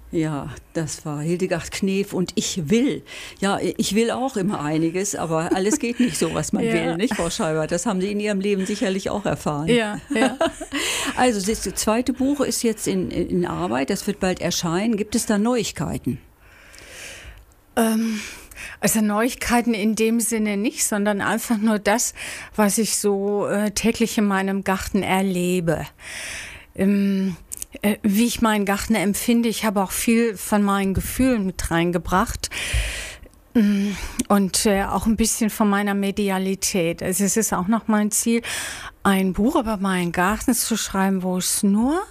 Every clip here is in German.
Ja, das war Hildegard Knef und ich will. Ja, ich will auch immer einiges, aber alles geht nicht so, was man will, nicht, Frau Scheiber? Das haben Sie in Ihrem Leben sicherlich auch erfahren. Ja. Also das zweite Buch ist jetzt in Arbeit, das wird bald erscheinen. Gibt es da Neuigkeiten? Also Neuigkeiten in dem Sinne nicht, sondern einfach nur das, was ich so täglich in meinem Garten erlebe. Wie ich meinen Garten empfinde. Ich habe auch viel von meinen Gefühlen mit reingebracht und auch ein bisschen von meiner Medialität. Also es ist auch noch mein Ziel, ein Buch über meinen Garten zu schreiben, wo es nur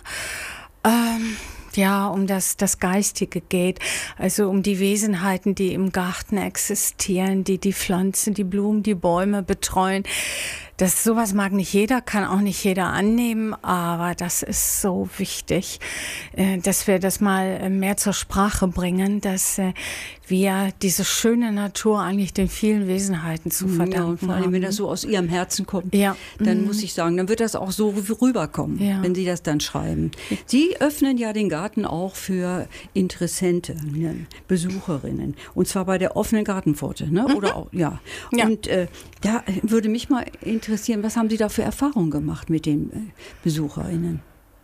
um das Geistige geht, also um die Wesenheiten, die im Garten existieren, die Pflanzen, die Blumen, die Bäume betreuen. Sowas mag nicht jeder, kann auch nicht jeder annehmen, aber das ist so wichtig, dass wir das mal mehr zur Sprache bringen, dass wir diese schöne Natur eigentlich den vielen Wesenheiten zu verdanken haben. Und vor allem, wenn das so aus Ihrem Herzen kommt, ja. Dann muss ich sagen, dann wird das auch so rüberkommen, wenn Sie das dann schreiben. Sie öffnen ja den Garten auch für Interessentinnen, Besucherinnen, und zwar bei der offenen Gartenpforte, ne? Oder auch, ja. Und da würde mich mal interessieren, was haben Sie da für Erfahrungen gemacht mit den BesucherInnen?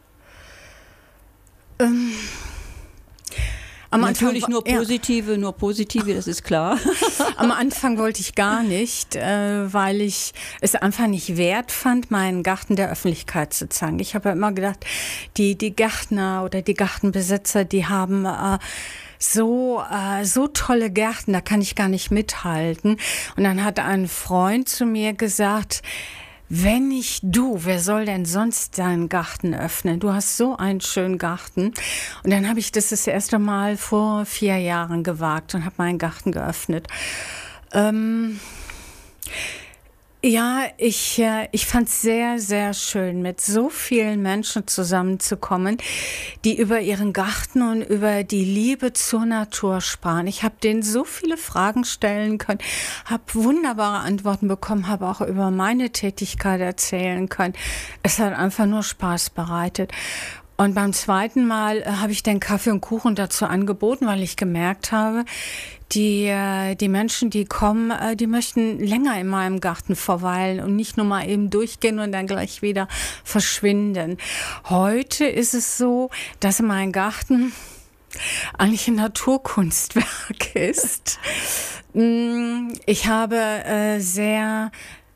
Natürlich nur positive, das ist klar. Am Anfang wollte ich gar nicht, weil ich es einfach nicht wert fand, meinen Garten der Öffentlichkeit zu zeigen. Ich habe ja immer gedacht, die Gärtner oder die Gartenbesitzer, die haben so tolle Gärten, da kann ich gar nicht mithalten. Und dann hat ein Freund zu mir gesagt, wenn nicht du, wer soll denn sonst deinen Garten öffnen? Du hast so einen schönen Garten. Und dann habe ich das erste Mal vor 4 Jahren gewagt und habe meinen Garten geöffnet. Ich fand es sehr, sehr schön, mit so vielen Menschen zusammenzukommen, die über ihren Garten und über die Liebe zur Natur sprachen. Ich habe denen so viele Fragen stellen können, habe wunderbare Antworten bekommen, habe auch über meine Tätigkeit erzählen können. Es hat einfach nur Spaß bereitet. Und beim zweiten Mal habe ich den Kaffee und Kuchen dazu angeboten, weil ich gemerkt habe, die Menschen, die kommen, die möchten länger in meinem Garten verweilen und nicht nur mal eben durchgehen und dann gleich wieder verschwinden. Heute ist es so, dass mein Garten eigentlich ein Naturkunstwerk ist. Ich habe sehr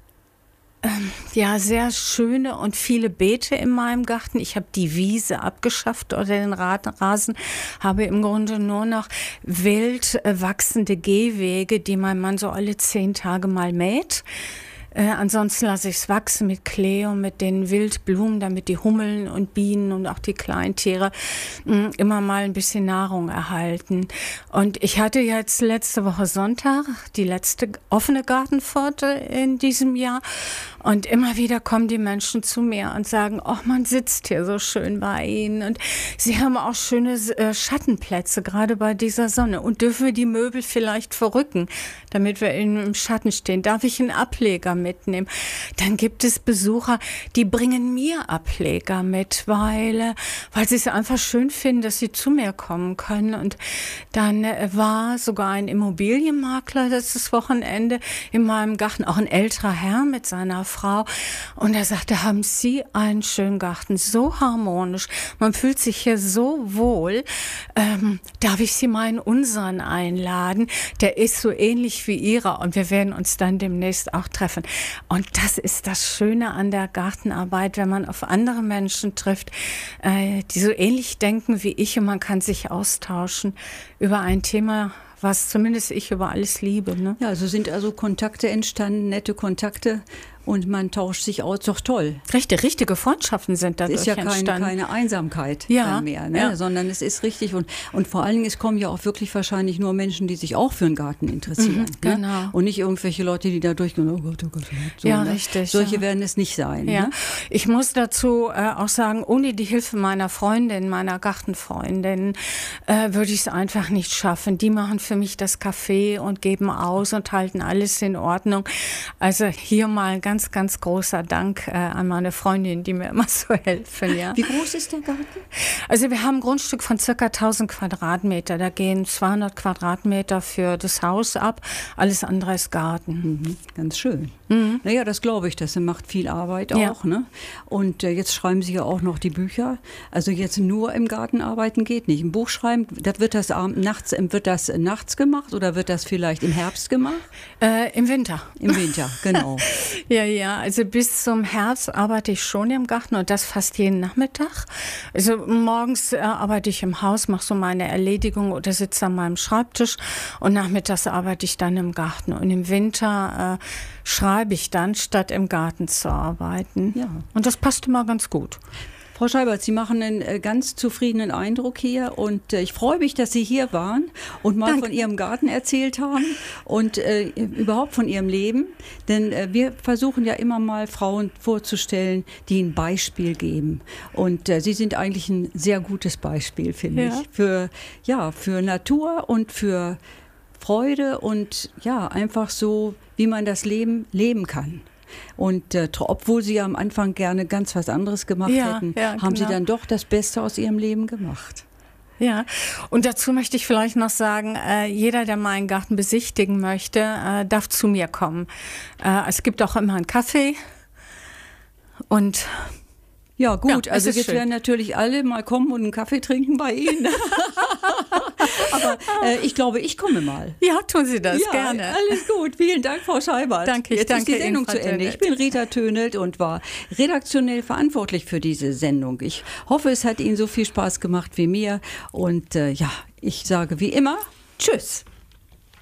schöne und viele Beete in meinem Garten. Ich habe die Wiese abgeschafft oder den Rasen, habe im Grunde nur noch wild wachsende Gehwege, die mein Mann so alle 10 Tage mal mäht. Ansonsten lasse ich es wachsen mit Klee und mit den Wildblumen, damit die Hummeln und Bienen und auch die Kleintiere immer mal ein bisschen Nahrung erhalten. Und ich hatte jetzt letzte Woche Sonntag die letzte offene Gartenpforte in diesem Jahr. Und immer wieder kommen die Menschen zu mir und sagen, oh, man sitzt hier so schön bei Ihnen. Und Sie haben auch schöne Schattenplätze, gerade bei dieser Sonne. Und dürfen wir die Möbel vielleicht verrücken, damit wir im Schatten stehen? Darf ich einen Ableger mitnehmen? Dann gibt es Besucher, die bringen mir Ableger mit, weil sie es einfach schön finden, dass sie zu mir kommen können. Und dann war sogar ein Immobilienmakler letztes Wochenende in meinem Garten, auch ein älterer Herr mit seiner Frau. Und er sagte, haben Sie einen schönen Garten, so harmonisch, man fühlt sich hier so wohl. Darf ich Sie mal in unseren einladen? Der ist so ähnlich wie Ihrer und wir werden uns dann demnächst auch treffen. Und das ist das Schöne an der Gartenarbeit, wenn man auf andere Menschen trifft, die so ähnlich denken wie ich, und man kann sich austauschen über ein Thema, was zumindest ich über alles liebe. Ne? Ja, also sind Kontakte entstanden, nette Kontakte. Und man tauscht sich aus, doch toll. Richtige Freundschaften sind dadurch entstanden. Es ist ja keine Einsamkeit dann mehr, ne? Sondern es ist richtig. Und vor allen Dingen, es kommen ja auch wirklich wahrscheinlich nur Menschen, die sich auch für einen Garten interessieren. Genau. Ne? Und nicht irgendwelche Leute, die da durchgehen, oh Gott, oh Gott. So, ja, ne? richtig. Solche werden es nicht sein. Ja. Ne? Ich muss dazu auch sagen, ohne die Hilfe meiner Freundin, meiner Gartenfreundin, würde ich es einfach nicht schaffen. Die machen für mich das Café und geben aus und halten alles in Ordnung. Also hier mal ganz ganz, ganz großer Dank an meine Freundin, die mir immer so helfen. Ja. Wie groß ist der Garten? Also wir haben ein Grundstück von ca. 1000 Quadratmeter. Da gehen 200 Quadratmeter für das Haus ab. Alles andere ist Garten. Ganz schön. Naja, das glaube ich. Das macht viel Arbeit auch. Ne? Und jetzt schreiben Sie ja auch noch die Bücher. Also jetzt nur im Garten arbeiten geht nicht. Ein Buch schreiben, wird das nachts gemacht oder wird das vielleicht im Herbst gemacht? Im Winter. Im Winter, genau. Ja, also bis zum Herbst arbeite ich schon im Garten und das fast jeden Nachmittag. Also morgens arbeite ich im Haus, mache so meine Erledigung oder sitze an meinem Schreibtisch und nachmittags arbeite ich dann im Garten. Und im Winter schreibe ich dann, statt im Garten zu arbeiten. Ja. Und das passt immer ganz gut. Frau Scheibert, Sie machen einen ganz zufriedenen Eindruck hier und ich freue mich, dass Sie hier waren und mal von Ihrem Garten erzählt haben und überhaupt von Ihrem Leben. Denn wir versuchen ja immer mal Frauen vorzustellen, die ein Beispiel geben. Und Sie sind eigentlich ein sehr gutes Beispiel, finde ich, für Natur und für Freude und ja, einfach so, wie man das Leben leben kann. Und obwohl Sie ja am Anfang gerne ganz was anderes gemacht hätten, haben Sie dann doch das Beste aus Ihrem Leben gemacht. Ja, und dazu möchte ich vielleicht noch sagen, jeder, der meinen Garten besichtigen möchte, darf zu mir kommen. Es gibt auch immer einen Kaffee und ja, gut, also jetzt werden natürlich alle mal kommen und einen Kaffee trinken bei Ihnen. Aber ich glaube, ich komme mal. Ja, tun Sie das, gerne. Alles gut, vielen Dank, Frau Scheibert. Danke, jetzt ist die Sendung zu Ende. Ich bin Rita Tönelt und war redaktionell verantwortlich für diese Sendung. Ich hoffe, es hat Ihnen so viel Spaß gemacht wie mir. Und ich sage wie immer, tschüss.